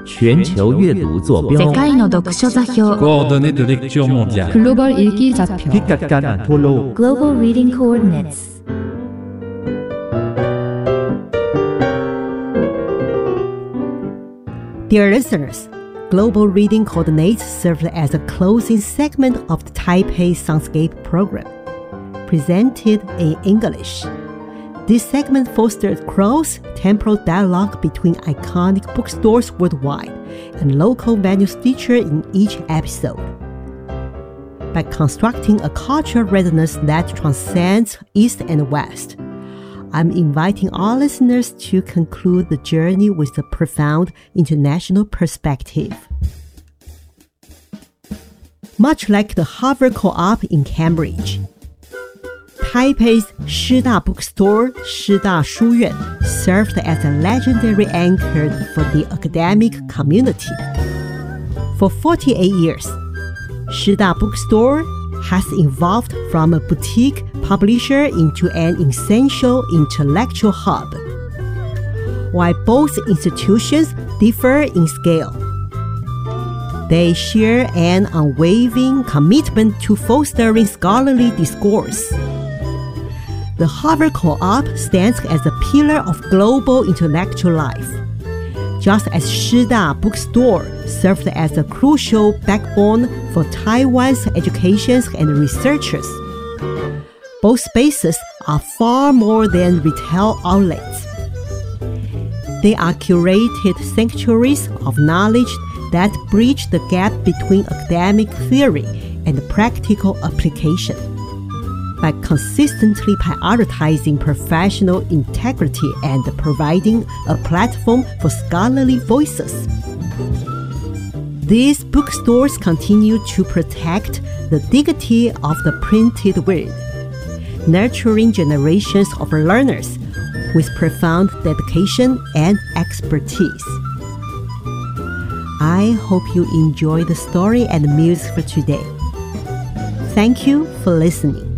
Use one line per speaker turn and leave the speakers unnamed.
全球阅读坐标
世界の読書座標
Coordonnées de lecture mondiale.
글로벌 읽기 좌표
พิกัดการอ่านทั่วโลก
Global Reading Coordinates
Dear listeners, Global Reading Coordinates served as a closing segment of the Taipei Soundscape program, presented in English. This segment fostered cross-temporal dialogue between iconic bookstores worldwide and local venues featured in each episode. By constructing a cultural resonance that transcends East and West, I'm inviting all listeners to conclude the journey with a profound international perspective. Much like the Harvard Co-op in Cambridge, Taipei's Shida Bookstore, Shida 书院 served as a legendary anchor for the academic community. For 48 years, Shida Bookstore has evolved from a boutique publisher into an essential intellectual hub. While both institutions differ in scale, they share an unwavering commitment to fostering scholarly discourse. The Harvard Co-op stands as a pillar of global intellectual life, just as Shida Bookstore served as a crucial backbone for Taiwan's education and researchers. Both spaces are far more than retail outlets. They are curated sanctuaries of knowledge that bridge the gap between academic theory and practical application. By consistently prioritizing professional integrity and providing a platform for scholarly voices, these bookstores continue to protect the dignity of the printed word, nurturing generations of learners with profound dedication and expertise. I hope you enjoy the story and music for today. Thank you for listening.